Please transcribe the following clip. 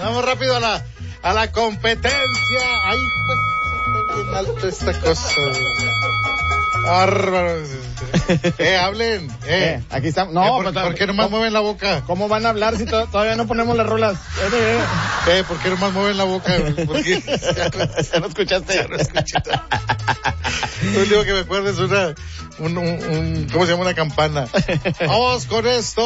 Vamos rápido a la competencia. Ay, pues, está bien alto esta cosa. Bárbaro. Hablen. Aquí estamos. No, ¿por qué nomás mueven la boca? ¿Cómo van a hablar si todavía no ponemos las rolas? ¿Por qué nomás mueven la boca? ¿Por qué? ¿Ya no escuchaste? Ya no escuchaste. Lo único que me acuerdo es ¿cómo se llama? Una campana. Vamos con esto.